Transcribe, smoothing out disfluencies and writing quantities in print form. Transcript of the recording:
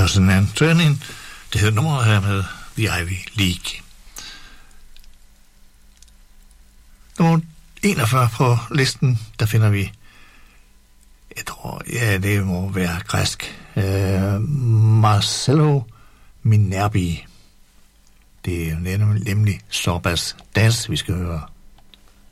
Tossing and Turning. Det hedder nummeret her med The Ivy League. Nummer 41 på listen, der finder vi, jeg tror, ja, det må være græsk, Marcelo Minerbi. Det er nemlig Sorbas Das, vi skal høre.